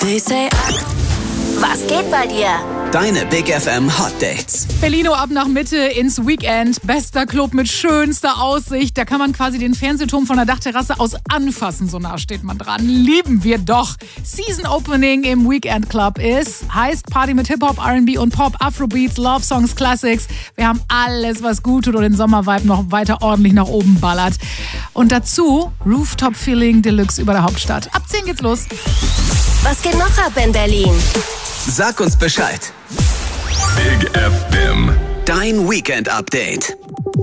Was geht bei dir? Deine Big FM Hot Dates. Berlino ab nach Mitte ins Weekend. Bester Club mit schönster Aussicht. Da kann man quasi den Fernsehturm von der Dachterrasse aus anfassen. So nah steht man dran. Lieben wir doch. Season Opening im Weekend Club heißt Party mit Hip-Hop, R&B und Pop, Afrobeats, Love Songs, Classics. Wir haben alles, was gut tut und den Sommervibe noch weiter ordentlich nach oben ballert. Und dazu Rooftop Feeling Deluxe über der Hauptstadt. Ab 10 geht's los. Was geht noch ab in Berlin? Sag uns Bescheid. Big FM. Dein Weekend-Update.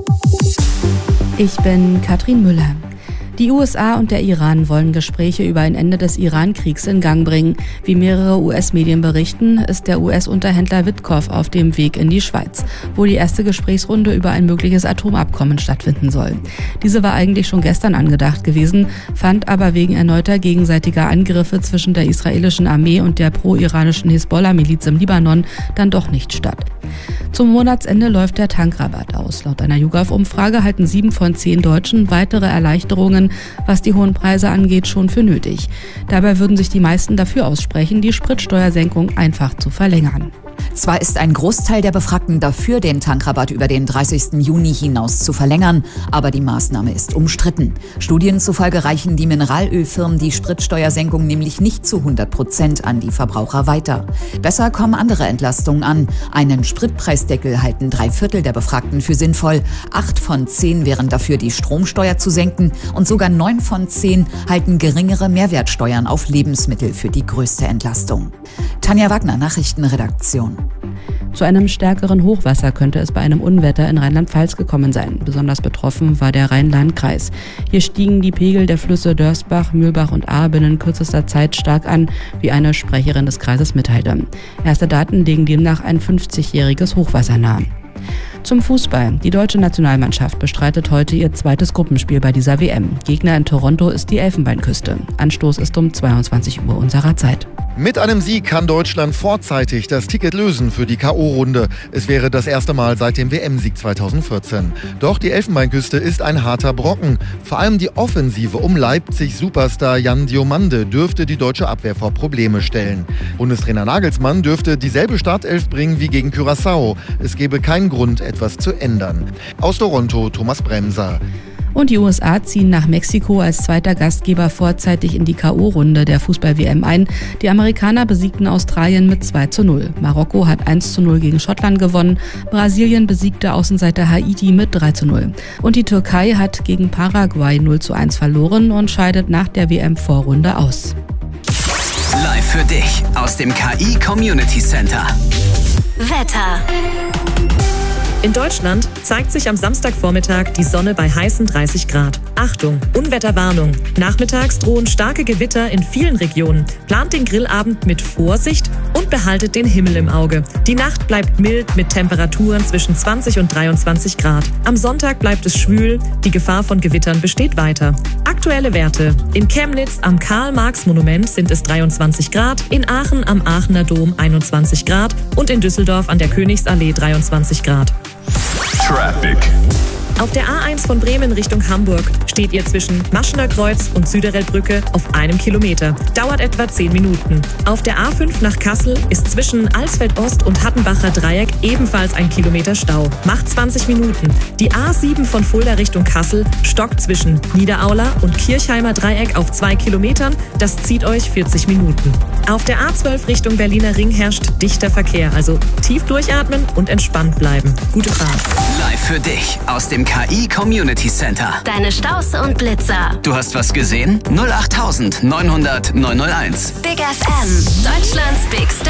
Ich bin Katrin Müller. Die USA und der Iran wollen Gespräche über ein Ende des Iran-Kriegs in Gang bringen. Wie mehrere US-Medien berichten, ist der US-Unterhändler Witkoff auf dem Weg in die Schweiz, wo die erste Gesprächsrunde über ein mögliches Atomabkommen stattfinden soll. Diese war eigentlich schon gestern angedacht gewesen, fand aber wegen erneuter gegenseitiger Angriffe zwischen der israelischen Armee und der pro-iranischen Hisbollah-Miliz im Libanon dann doch nicht statt. Zum Monatsende läuft der Tankrabatt aus. Laut einer YouGov-Umfrage halten 7 von 10 Deutschen weitere Erleichterungen, was die hohen Preise angeht, schon für nötig. Dabei würden sich die meisten dafür aussprechen, die Spritsteuersenkung einfach zu verlängern. Zwar ist ein Großteil der Befragten dafür, den Tankrabatt über den 30. Juni hinaus zu verlängern, aber die Maßnahme ist umstritten. Studien zufolge reichen die Mineralölfirmen die Spritsteuersenkung nämlich nicht zu 100% an die Verbraucher weiter. Besser kommen andere Entlastungen an. Einen Spritpreisdeckel halten 3/4 der Befragten für sinnvoll. 8 von 10 wären dafür, die Stromsteuer zu senken und sogar 9 von 10 halten geringere Mehrwertsteuern auf Lebensmittel für die größte Entlastung. Tanja Wagner, Nachrichtenredaktion. Zu einem stärkeren Hochwasser könnte es bei einem Unwetter in Rheinland-Pfalz gekommen sein. Besonders betroffen war der Rhein-Lahn-Kreis. Hier stiegen die Pegel der Flüsse Dörsbach, Mühlbach und Ahr binnen kürzester Zeit stark an, wie eine Sprecherin des Kreises mitteilte. Erste Daten legen demnach ein 50-jähriges Hochwasser nahe. Zum Fußball. Die deutsche Nationalmannschaft bestreitet heute ihr zweites Gruppenspiel bei dieser WM. Gegner in Toronto ist die Elfenbeinküste. Anstoß ist um 22 Uhr unserer Zeit. Mit einem Sieg kann Deutschland vorzeitig das Ticket lösen für die K.O.-Runde. Es wäre das erste Mal seit dem WM-Sieg 2014. Doch die Elfenbeinküste ist ein harter Brocken. Vor allem die Offensive um Leipzig-Superstar Jan Diomande dürfte die deutsche Abwehr vor Probleme stellen. Bundestrainer Nagelsmann dürfte dieselbe Startelf bringen wie gegen Curaçao. Es gäbe keinen Grund, etwas zu ändern. Aus Toronto, Thomas Bremser. Und die USA ziehen nach Mexiko als zweiter Gastgeber vorzeitig in die K.O.-Runde der Fußball-WM ein. Die Amerikaner besiegten Australien mit 2:0. Marokko hat 1:0 gegen Schottland gewonnen. Brasilien besiegte Außenseiter Haiti mit 3:0. Und die Türkei hat gegen Paraguay 0:1 verloren und scheidet nach der WM-Vorrunde aus. Live für dich aus dem KI Community Center. Wetter. In Deutschland zeigt sich am Samstagvormittag die Sonne bei heißen 30 Grad. Achtung, Unwetterwarnung. Nachmittags drohen starke Gewitter in vielen Regionen. Plant den Grillabend mit Vorsicht und behaltet den Himmel im Auge. Die Nacht bleibt mild mit Temperaturen zwischen 20 und 23 Grad. Am Sonntag bleibt es schwül. Die Gefahr von Gewittern besteht weiter. Aktuelle Werte. In Chemnitz am Karl-Marx-Monument sind es 23 Grad, in Aachen am Aachener Dom 21 Grad und in Düsseldorf an der Königsallee 23 Grad. Traffic. Auf der A1 von Bremen Richtung Hamburg steht ihr zwischen Maschener Kreuz und Süderelbrücke auf 1 Kilometer. Dauert etwa 10 Minuten. Auf der A5 nach Kassel ist zwischen Alsfeld Ost und Hattenbacher Dreieck ebenfalls 1 Kilometer Stau. Macht 20 Minuten. Die A7 von Fulda Richtung Kassel stockt zwischen Niederaula und Kirchheimer Dreieck auf 2 Kilometern. Das zieht euch 40 Minuten. Auf der A12 Richtung Berliner Ring herrscht dichter Verkehr. Also tief durchatmen und entspannt bleiben. Gute Fahrt. Live für dich aus dem KI Community Center. Deine Staus und Blitzer. Du hast was gesehen? 08900 901. Big FM. Deutschlands bigste